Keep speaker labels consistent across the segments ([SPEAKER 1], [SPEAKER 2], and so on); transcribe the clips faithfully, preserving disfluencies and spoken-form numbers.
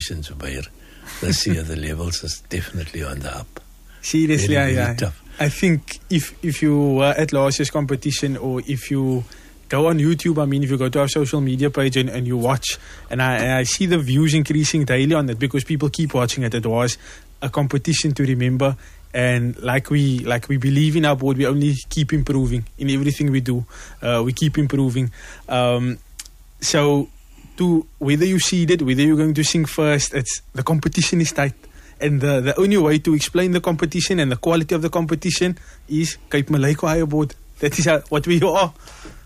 [SPEAKER 1] Zubair. This year the levels is definitely on the up.
[SPEAKER 2] Seriously,
[SPEAKER 1] Very,
[SPEAKER 2] yeah,
[SPEAKER 1] very tough.
[SPEAKER 2] I think if if you were at last year's competition, or if you go on YouTube, I mean, if you go to our social media page and, and you watch, and I, and I see the views increasing daily on it because people keep watching it. It was a competition to remember, and like we like we believe in our board, we only keep improving in everything we do. Uh, we keep improving. Um, so, to whether you seed it, whether you're going to sing first, it's the competition is tight. And the, the only way to explain the competition and the quality of the competition is kyk my lyk hoe board. That is how, what we are.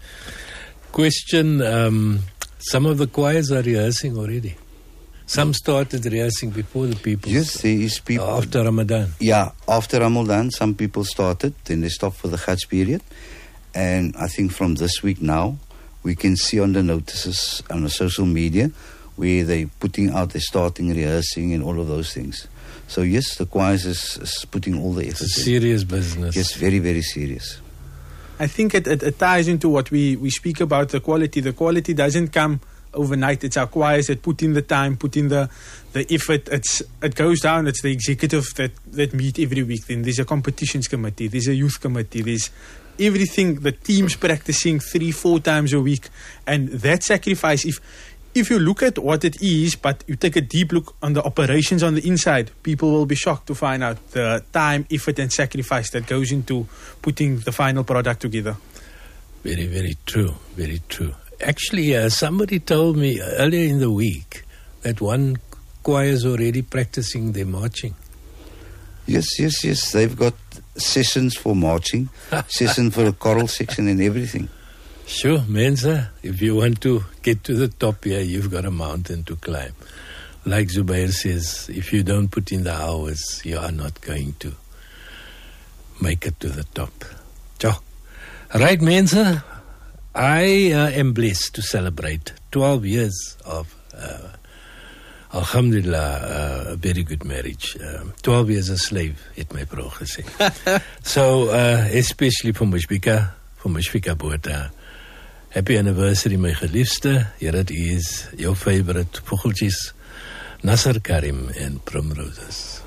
[SPEAKER 1] Question, um, some of the choirs are rehearsing already. Some started rehearsing before the people.
[SPEAKER 3] Yes, there is people.
[SPEAKER 1] Uh, after Ramadan.
[SPEAKER 3] Yeah, after Ramadan, some people started, then they stopped for the Hajj period. And I think from this week now, we can see on the notices on the social media where they're putting out, they're starting rehearsing and all of those things. So yes, the choirs is, is putting all the effort
[SPEAKER 1] It's a
[SPEAKER 3] in.
[SPEAKER 1] serious business.
[SPEAKER 3] Yes, very, very serious.
[SPEAKER 2] I think it, it, it ties into what we, we speak about, the quality. The quality doesn't come overnight. It's our choirs that put in the time, put in the, the effort. It's it goes down. It's the executive that, that meet every week. Then there's a competitions committee. There's a youth committee. There's everything. The team's practicing three, four times a week. And that sacrifice, if if you look at what it is, but you take a deep look on the operations on the inside, people will be shocked to find out the time, effort and sacrifice that goes into putting the final product together.
[SPEAKER 1] Very, very true. Very true. Actually, uh, somebody told me earlier in the week that one choir is already practicing their marching.
[SPEAKER 3] Yes, yes, yes. They've got sessions for marching, session for the choral section and everything.
[SPEAKER 1] Sure, Mensa, if you want to get to the top here, you've got a mountain to climb. Like Zubair says, if you don't put in the hours, you are not going to make it to the top. So, right, Mensa, I uh, am blessed to celebrate twelve years of, uh, alhamdulillah, uh, a very good marriage. Uh, twelve years a slave, het my vrou gesê. So, uh, especially for Mushbika, for Mushbika Botha. Happy anniversary, my geliefste. Here it is, your favorite vogeltjies, Nasser Karim en Primroses.